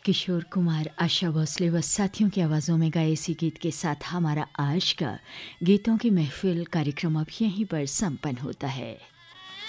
किशोर कुमार, आशा भोसले व साथियों की आवाज़ों में गाए इसी गीत के साथ हमारा आज का गीतों की महफिल कार्यक्रम अब यहीं पर संपन्न होता है।